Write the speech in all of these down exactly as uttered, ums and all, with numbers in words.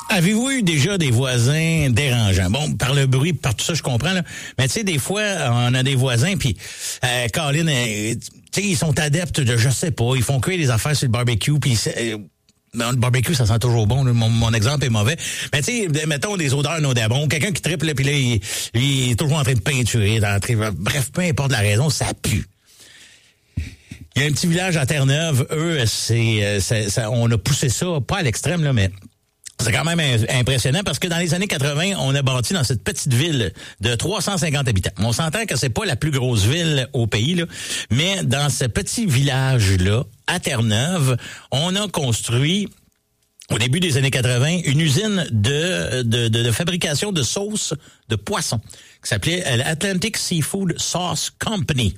Avez-vous eu déjà des voisins dérangeants? Bon, par le bruit, par tout ça, je comprends, là. Mais tu sais, des fois, on a des voisins, puis euh, Colin, euh, tu sais, ils sont adeptes de, je sais pas, ils font cuire des affaires sur le barbecue, puis euh, le barbecue, ça sent toujours bon. Là. Mon, mon exemple est mauvais. Mais tu sais, mettons des odeurs nauséabondes. Quelqu'un qui triple, puis là, il, il est toujours en train de peinturer. En train, bref, peu importe la raison, ça pue. Il y a un petit village à Terre-Neuve. Eux, c'est, c'est ça, on a poussé ça, pas à l'extrême, là, mais c'est quand même impressionnant parce que dans les années quatre-vingt, on a bâti dans cette petite ville de trois cent cinquante habitants. On s'entend que c'est pas la plus grosse ville au pays, là, mais dans ce petit village-là, à Terre-Neuve, on a construit, au début des années quatre-vingt, une usine de, de, de, de fabrication de sauces de poisson qui s'appelait l'Atlantic Seafood Sauce Company.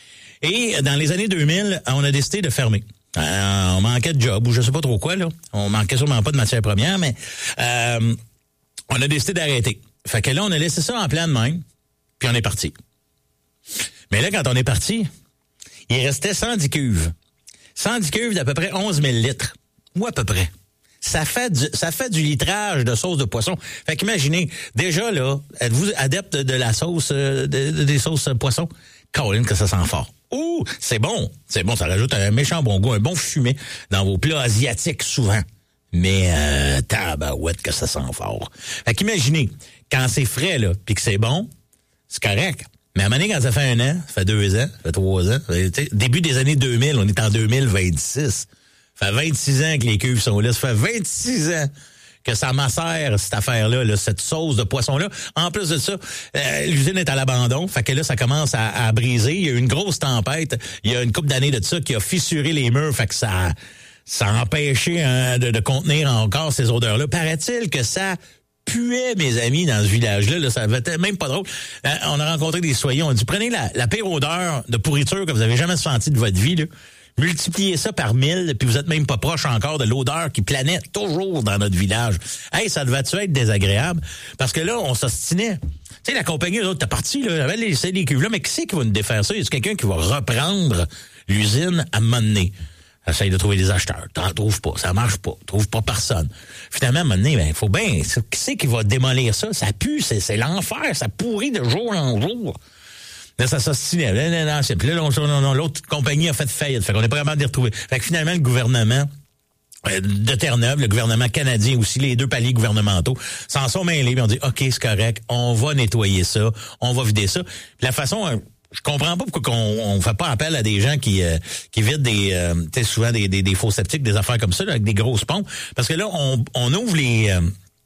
Et dans les années deux mille, on a décidé de fermer. Euh, on manquait de job ou je sais pas trop quoi, là. On manquait sûrement pas de matières premières, mais euh, on a décidé d'arrêter. Fait que là, on a laissé ça en plan de même, puis on est parti. Mais là, quand on est parti, il restait cent dix cuves. cent dix cuves d'à peu près onze mille litres. Ou à peu près. Ça fait du, ça fait du litrage de sauce de poisson. Fait qu'imaginez, déjà là, êtes-vous adepte de la sauce, de, de, des sauces poisson? Colin, que ça sent fort. Ouh, c'est bon. C'est bon, ça rajoute un méchant bon goût, un bon fumé dans vos plats asiatiques souvent. Mais euh, tabarouette que ça sent fort. Fait qu'imaginez, quand c'est frais, là, puis que c'est bon, c'est correct. Mais à un moment donné, quand ça fait un an, ça fait deux ans, ça fait trois ans, ça fait, début des années deux mille, on est en deux mille vingt-six. Ça fait vingt-six ans que les cuves sont là. Ça fait vingt-six ans que ça macère, cette affaire-là, là, cette sauce de poisson-là. En plus de ça, euh, l'usine est à l'abandon. Fait que là, ça commence à, à briser. Il y a eu une grosse tempête. Il y a une couple d'années de ça qui a fissuré les murs. Fait que ça, ça a empêché hein, de, de contenir encore ces odeurs-là. Paraît-il que ça puait, mes amis, dans ce village-là. Là, ça avait même pas drôle. Euh, on a rencontré des soignants. On a dit, prenez la, la pire odeur de pourriture que vous avez jamais sentie de votre vie, là. Multipliez ça par mille, puis vous êtes même pas proche encore de l'odeur qui planait toujours dans notre village. Hey, ça devait-tu être désagréable? Parce que là, on s'ostinait. Tu sais, la compagnie, eux autres, t'es parti, là, avait laissé les cuves là, mais qui c'est qui va nous défaire ça? Y a quelqu'un qui va reprendre l'usine à un moment donné? Essaye de trouver des acheteurs. T'en trouves pas. Ça marche pas. Trouve pas personne. Finalement, à un moment donné, ben, faut bien, qui c'est qui va démolir ça? Ça pue, c'est, c'est l'enfer. Ça pourrit de jour en jour. Là, ça s'ostinait. Là, là, là, puis là, non, non, l'autre compagnie a fait faillite. Fait qu'on n'est pas capable de les retrouver. Fait que finalement, le gouvernement euh, de Terre-Neuve, le gouvernement canadien aussi, les deux paliers gouvernementaux, s'en sont mêlés. Puis on dit, OK, c'est correct, on va nettoyer ça, on va vider ça. Puis la façon... Euh, je comprends pas pourquoi qu'on on fait pas appel à des gens qui euh, qui vident des euh, tu sais souvent des, des des faux septiques, des affaires comme ça là, avec des grosses pompes, parce que là on on ouvre les euh,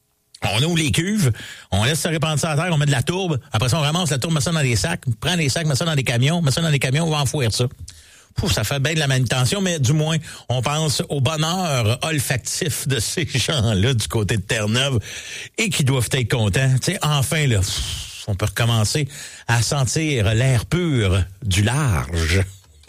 on ouvre les cuves, on laisse se répandre ça à terre, on met de la tourbe, après ça on ramasse la tourbe, met ça dans des sacs, prend les sacs, met ça dans des camions, met ça dans des camions, on va enfouir ça. Pouf, ça fait bien de la manutention, mais du moins, on pense au bonheur olfactif de ces gens-là du côté de Terre-Neuve et qui doivent être contents. Tu sais, enfin là, on peut recommencer à sentir l'air pur du large.